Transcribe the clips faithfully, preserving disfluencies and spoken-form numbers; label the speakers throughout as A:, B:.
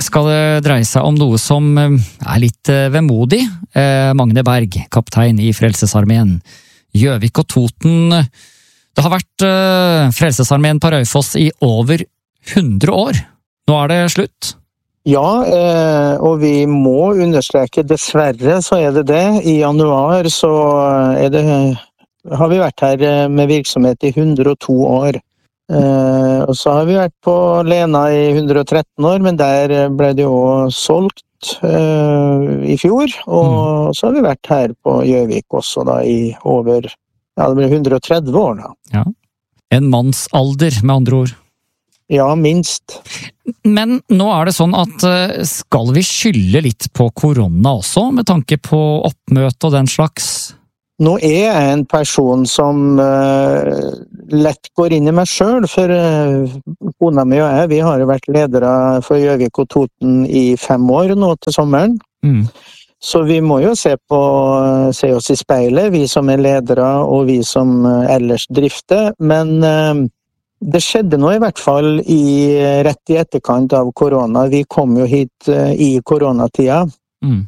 A: skal det dreie seg om noe som er litt vemodig. Magne Berg, kaptein i Frelsesarmeen. Gjøvik og Toten. Det har vært Frelsesarmeen på Raufoss i over hundre år. Nå er det slutt.
B: Ja, og vi må understreke, dessverre så er det det. I januar så er det, har vi vært her med virksomhet i hundre og to år. Uh, og så har vi vært på Lena i hundre og tretten år, men der ble det jo solgt uh, i fjor, og mm. så har vi vært her på Gjøvik også da i over, ja det ble hundre og tretti år da.
A: Ja. En mannsalder med andre ord.
B: Ja, minst.
A: Men nå er det sånn at skal vi skylde litt på korona også, med tanke på oppmøte og den slags?
B: Nå er jeg en person som uh, lett går inn i meg selv, for uh, kona mi og jeg, vi har jo vært ledere for Gjøvik og Toten i fem år nå til sommeren. Mm. Så vi må jo se, på, se oss i speilet, vi som er ledere og vi som uh, ellers drifter, men uh, det skjedde nå i hvert fall i, rett i etterkant av korona. Vi kom jo hit uh, i koronatida. Mm.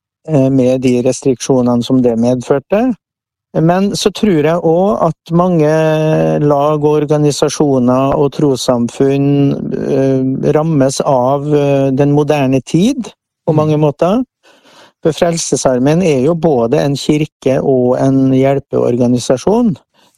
B: Med de restriksjonene som det medførte. Men så tror jeg også at mange lag, organisasjoner og trossamfunn eh, rammes av den moderne tid på mange måter. For Frelsesarmeen er jo både en kirke og en hjelpeorganisasjon.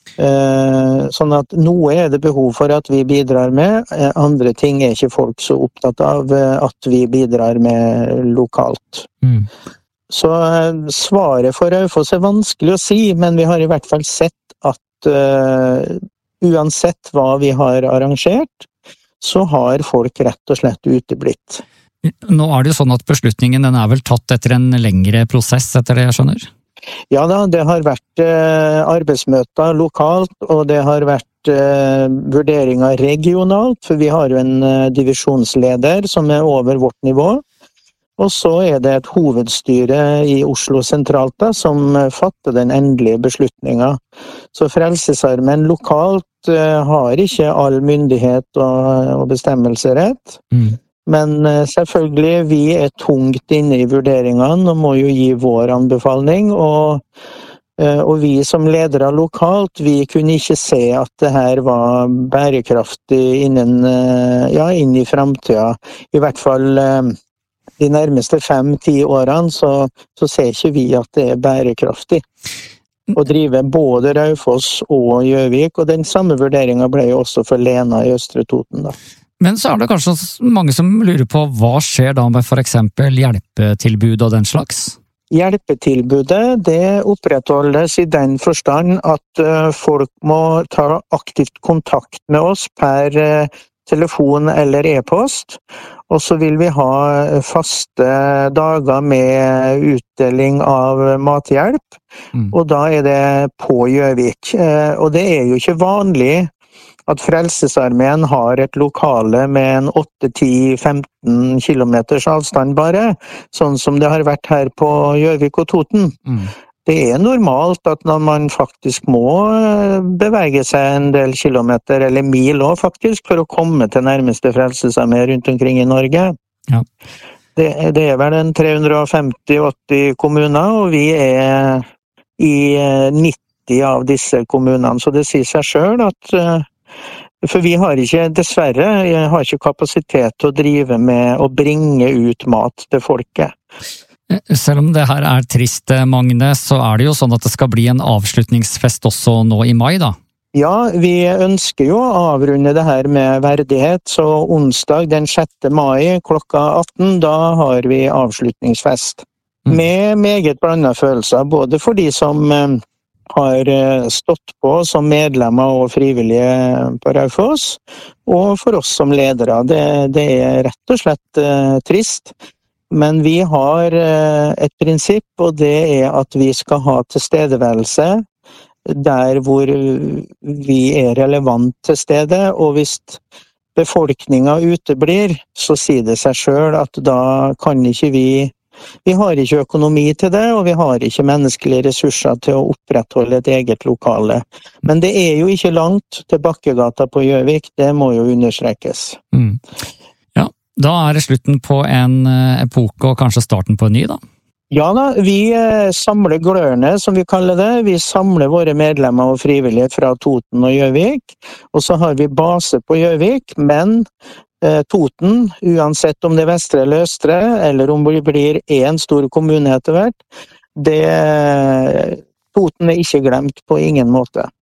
B: Eh, sånn at noe er det behov for at vi bidrar med, andre ting er ikke folk så opptatt av at vi bidrar med lokalt. Mm. Så svaret for Raufoss er vanskelig å si, men vi har i hvert fall sett at uh, uansett hva vi har arrangert, så har folk rett og slett uteblitt.
A: Nå er det jo sånn at beslutningen den er vel tatt etter en lengre prosess, etter det jeg skjønner?
B: Ja da, det har vært uh, arbeidsmøter lokalt, og det har vært uh, vurderinger regionalt, for vi har jo en uh, divisjonsleder som er over vårt nivå. Og så er det et hovedstyre i Oslo sentralt da, som fatter den endelige beslutningen. Så Frelsesarmeen lokalt uh, har ikke all myndighet og, og bestemmelserett. Mm. Men uh, selvfølgelig, vi er tungt inne i vurderingene og må jo gi vår anbefaling. Og, uh, og vi som ledere lokalt, vi kunne ikke se at det her var bærekraftig innen, uh, ja, inn i fremtiden. I hvert fall... Uh, De nærmeste fem-ti årene så, så ser ikke vi at det er bærekraftig å drive både Raufoss og Gjøvik, og den samme vurderingen ble jo også for Lena i Østre Toten da.
A: Men så er det kanskje mange som lurer på hva skjer da med for eksempel hjelpetilbud og den slags?
B: Hjelpetilbudet det opprettholdes i den forstand at folk må ta aktivt kontakt med oss per telefon eller e-post, og så vil vi ha faste dager med utdeling av mathjelp, mm. og da er det på Gjøvik. Og det er jo ikke vanlig at Frelsesarmeen har et lokale med en åtte til femten kilometers avstand bare, sånn som det har vært her på Gjøvik og Toten. Mm. Det er normalt at når man faktisk må bevege seg en del kilometer, eller mil også faktisk, for å komme til nærmeste Frelsesarmeen rundt omkring i Norge. Ja. Det, det er vel en tre hundre femti til åtti kommuner, og vi er i nitti av disse kommunene, så det sier seg selv at for vi har ikke, dessverre, jeg har ikke kapasitet til å drive med å bringe ut mat til folket.
A: Selv om det her er trist, Magne, så er det jo sånn at det skal bli en avslutningsfest også nå i mai, da?
B: Ja, vi ønsker jo å avrunde det her med verdighet, så onsdag den sjette mai klokka atten, da har vi avslutningsfest. Mm. Med meget blandet følelser, både for de som har stått på som medlemmer og frivillige på Raufoss, og for oss som ledere. Det, det er rett og slett uh, trist. Men vi har et prinsipp, og det er at vi skal ha tilstedeværelse der hvor vi er relevant til stede, og hvis befolkningen uteblir, så sier det seg selv at da kan ikke vi, vi har ikke økonomi til det, og vi har ikke menneskelige ressurser til å opprettholde et eget lokale. Men det er jo ikke langt til Bakkegata på Gjøvik, det må jo understrekes.
A: Mm. Ja, Da er det slutten på en epoke og kanskje starten på en ny, da?
B: Ja da, vi samler glørne, som vi kaller det. Vi samler våre medlemmer og frivillige fra Toten og Gjøvik, og så har vi base på Gjøvik, men eh, Toten, uansett om det er Vestre eller Østre, eller om det blir en stor kommune etter hvert, det, Toten er ikke glemt på ingen måte.